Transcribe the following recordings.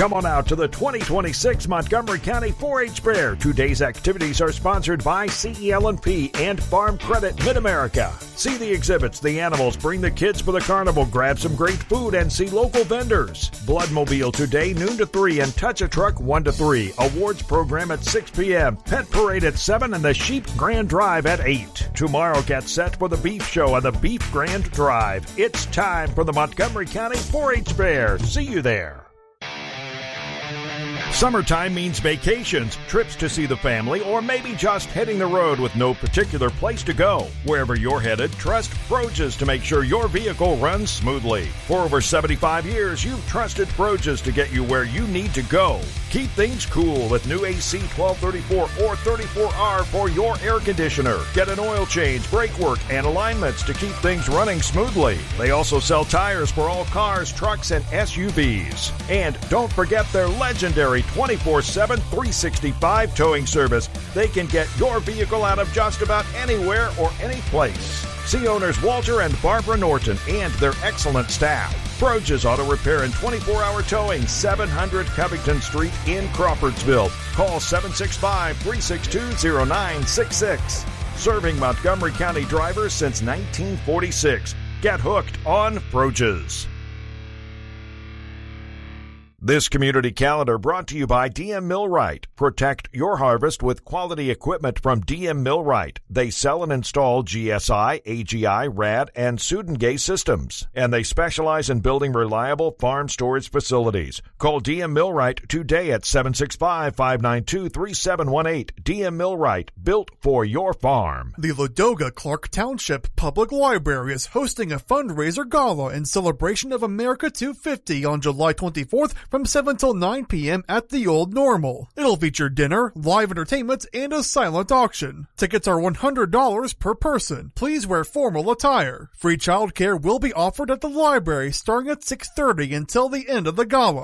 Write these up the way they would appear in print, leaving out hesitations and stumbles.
Come on out to the 2026 Montgomery County 4-H Fair. Today's activities are sponsored by CEL&P and Farm Credit Mid-America. See the exhibits, the animals, bring the kids for the carnival, grab some great food, and see local vendors. Bloodmobile today, noon to 3, and Touch a Truck 1 to 3. Awards program at 6 p.m. Pet Parade at 7, and the Sheep Grand Drive at 8. Tomorrow, get set for the Beef Show and the Beef Grand Drive. It's time for the Montgomery County 4-H Fair. See you there. Summertime means vacations, trips to see the family, or maybe just hitting the road with no particular place to go. Wherever you're headed, trust Froges to make sure your vehicle runs smoothly. For over 75 years, you've trusted Froges to get you where you need to go. Keep things cool with new AC 1234 or 34R for your air conditioner. Get an oil change, brake work, and alignments to keep things running smoothly. They also sell tires for all cars, trucks, and SUVs. And don't forget their legendary 24/7, 365 towing service. They can get your vehicle out of just about anywhere or any place. See owners Walter and Barbara Norton and their excellent staff. Froges Auto Repair and 24-hour towing, 700 Covington Street in Crawfordsville. Call 765-362-0966. Serving Montgomery County drivers since 1946. Get hooked on Froges. This community calendar brought to you by DM Millwright. Protect your harvest with quality equipment from DM Millwright. They sell and install GSI, AGI, RAD, and Sudengay systems. And they specialize in building reliable farm storage facilities. Call DM Millwright today at 765-592-3718. DM Millwright, built for your farm. The Ladoga Clark Township Public Library is hosting a fundraiser gala in celebration of America 250 on July 24th from 7 till 9 p.m. at the Old Normal. It'll feature dinner, live entertainment, and a silent auction. Tickets are $100 per person. Please wear formal attire. Free childcare will be offered at the library starting at 6:30 until the end of the gala.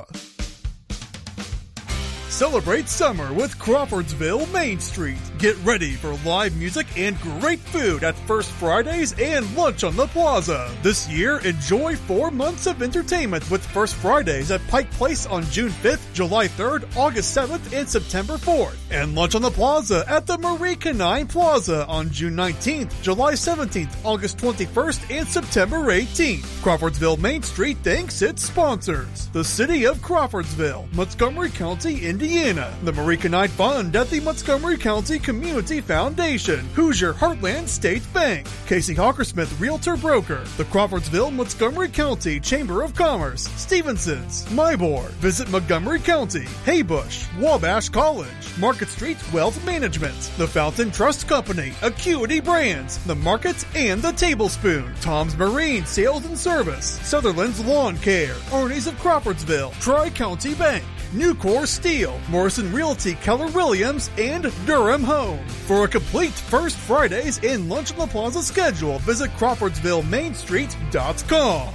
Celebrate summer with Crawfordsville Main Street. Get ready for live music and great food at First Fridays and lunch on the plaza. This year, enjoy 4 months of entertainment with First Fridays at Pike Place on June 5th, July 3rd, August 7th, and September 4th. And lunch on the plaza at the Marie Canine Plaza on June 19th, July 17th, August 21st, and September 18th. Crawfordsville Main Street thanks its sponsors: the City of Crawfordsville, Montgomery County, Indiana, the Marie Canine Fund at the Montgomery County Community Foundation, Hoosier Heartland State Bank, Casey Hawkersmith Realtor Broker, the Crawfordsville Montgomery County Chamber of Commerce, Stevenson's, Mybor, Visit Montgomery County, Haybush, Wabash College, Market Street Wealth Management, the Fountain Trust Company, Acuity Brands, the Market and the Tablespoon, Tom's Marine Sales and Service, Sutherland's Lawn Care, Arnie's of Crawfordsville, Tri-County Bank, Nucor Steel, Morrison Realty Keller Williams, and Durham Home. For a complete First Fridays and Lunch on the Plaza schedule, visit CrawfordsvilleMainStreet.com.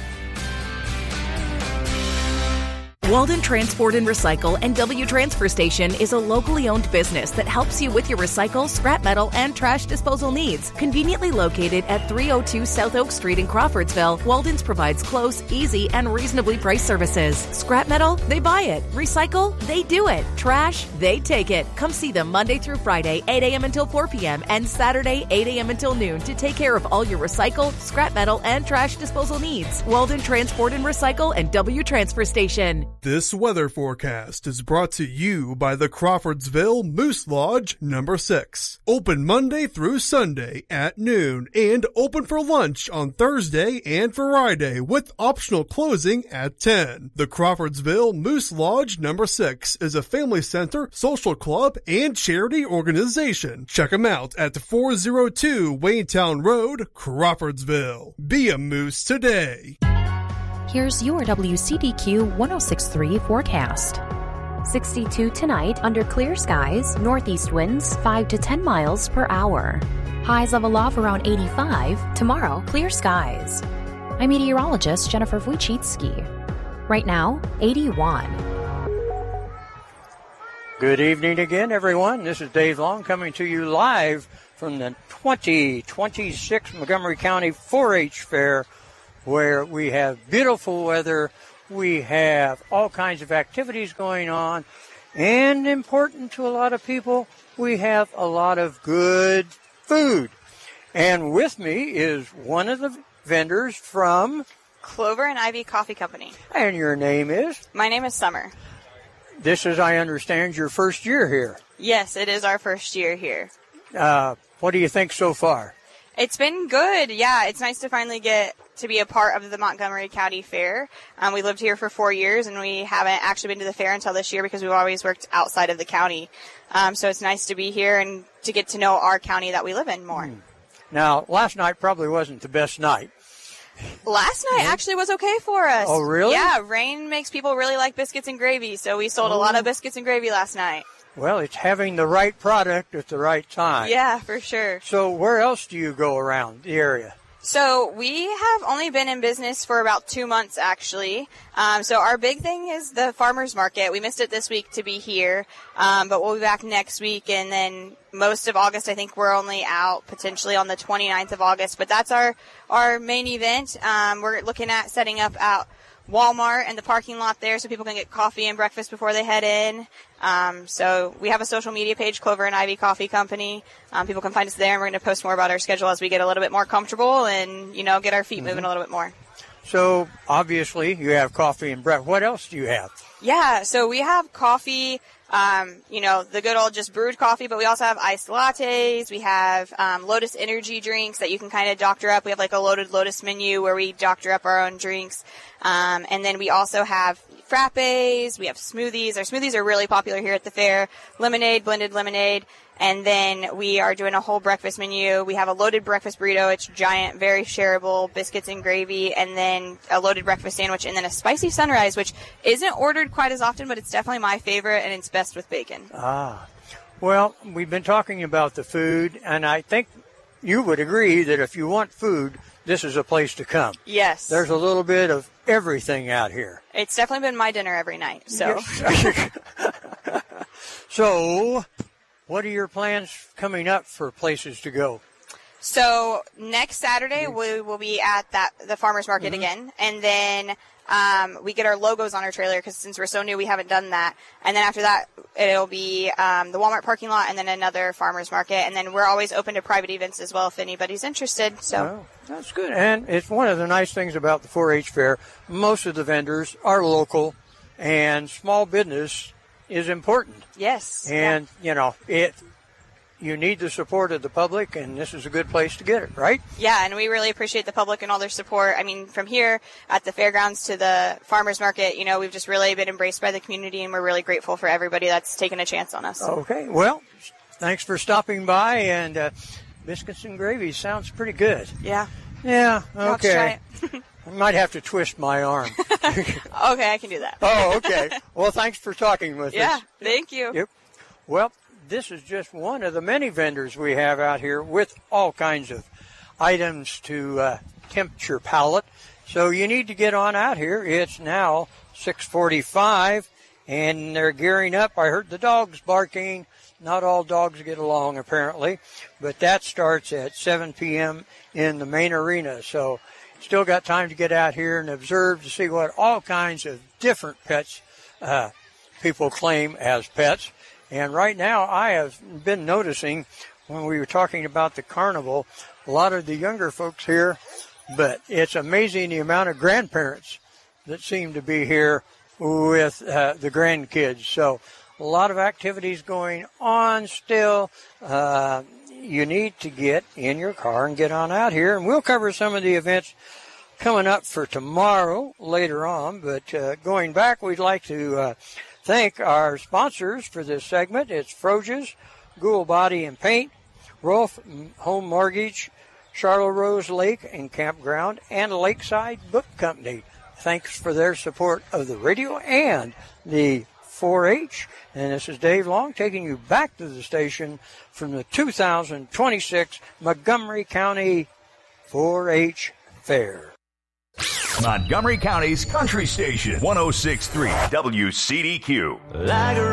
Walden Transport and Recycle and W Transfer Station is a locally owned business that helps you with your recycle, scrap metal, and trash disposal needs. Conveniently located at 302 South Oak Street in Crawfordsville, Walden's provides close, easy, and reasonably priced services. Scrap metal? They buy it. Recycle? They do it. Trash? They take it. Come see them Monday through Friday, 8 a.m. until 4 p.m. and Saturday, 8 a.m. until noon to take care of all your recycle, scrap metal, and trash disposal needs. Walden Transport and Recycle and W Transfer Station. This weather forecast is brought to you by the Crawfordsville Moose Lodge No. 6. Open Monday through Sunday at noon and open for lunch on Thursday and Friday with optional closing at 10. The Crawfordsville Moose Lodge No. 6 is a family center, social club, and charity organization. Check them out at 402 Waynetown Road, Crawfordsville. Be a moose today. Here's your WCDQ 106.3 forecast. 62 tonight under clear skies, northeast winds 5 to 10 miles per hour. Highs level off around 85. Tomorrow, clear skies. I'm meteorologist Jennifer Wojcicki. Right now, 81. Good evening again, everyone. This is Dave Long coming to you live from the 2026 Montgomery County 4-H Fair, where we have beautiful weather We have all kinds of activities going on. And important to a lot of people, we have a lot of good food. And with me is one of the vendors from Clover and Ivy Coffee Company. And your name is? My name is Summer. This is, I understand, your first year here. Yes, it is our first year here. What do you think so far? It's been good. Yeah, it's nice to finally get to be a part of the Montgomery County Fair. We lived here for 4 years, and we haven't actually been to the fair until this year because we've always worked outside of the county. So it's nice to be here and to get to know our county that we live in more. Now, last night probably wasn't the best night. Last night actually was okay for us. Oh, really? Yeah, rain makes people really like biscuits and gravy, so we sold a lot of biscuits and gravy last night. Well, it's having the right product at the right time. Yeah, for sure. So where else do you go around the area? So we have only been in business for about 2 months, actually. So our big thing is the farmers market. We missed it this week to be here, but we'll be back next week. And then most of August, I think we're only out potentially on the 29th of August. But that's our main event. We're looking at setting up out Walmart and the parking lot there so people can get coffee and breakfast before they head in. So we have a social media page, Clover and Ivy Coffee Company. People can find us there, and we're going to post more about our schedule as we get a little bit more comfortable and, get our feet moving a little bit more. So obviously you have coffee and bread. What else do you have? Yeah, so we have coffee, the good old just brewed coffee, but we also have iced lattes. We have Lotus energy drinks that you can kind of doctor up. We have like a loaded Lotus menu where we doctor up our own drinks. And then we also have frappes. We have smoothies. Our smoothies are really popular here at the fair. Lemonade, blended lemonade. And then we are doing a whole breakfast menu. We have a loaded breakfast burrito. It's giant, very shareable, biscuits and gravy, and then a loaded breakfast sandwich, and then a spicy sunrise, which isn't ordered quite as often, but it's definitely my favorite, and it's best with bacon. Well, we've been talking about the food, and I think you would agree that if you want food, this is a place to come. Yes. There's a little bit of everything out here. It's definitely been my dinner every night, so. So, what are your plans coming up for places to go? So next Saturday we will be at the farmers market again, and then we get our logos on our trailer because since we're so new we haven't done that. And then after that it'll be the Walmart parking lot and then another farmers market, and then we're always open to private events as well if anybody's interested. So that's good, and it's one of the nice things about the 4-H fair. Most of the vendors are local, and small business is important. Yes. And, you need the support of the public, and this is a good place to get it, right? Yeah, and we really appreciate the public and all their support. I mean, from here at the fairgrounds to the farmers market, we've just really been embraced by the community, and we're really grateful for everybody that's taken a chance on us. Okay, well, thanks for stopping by, and biscuits and gravy sounds pretty good. Yeah. Yeah, okay. Try it. I might have to twist my arm. Okay, I can do that. Oh, okay. Well, thanks for talking with us. Yeah, thank you. Yep. Well, this is just one of the many vendors we have out here with all kinds of items to tempt your palate. So you need to get on out here. It's now 6:45, and they're gearing up. I heard the dogs barking. Not all dogs get along, apparently, but that starts at 7 p.m. in the main arena. So still got time to get out here and observe to see what all kinds of different pets people claim as pets. And right now I have been noticing when we were talking about the carnival, a lot of the younger folks here, but it's amazing the amount of grandparents that seem to be here with the grandkids. So a lot of activities going on still. You need to get in your car and get on out here, and we'll cover some of the events coming up for tomorrow later on. But going back, we'd like to thank our sponsors for this segment. It's Froges, Gould Body and Paint, Rolf Home Mortgage, Charlotte Rose Lake and Campground, and Lakeside Book Company. Thanks for their support of the radio and the 4-H. And this is Dave Long taking you back to the station from the 2026 Montgomery County 4-H Fair. Montgomery County's Country Station, 106.3 WCDQ.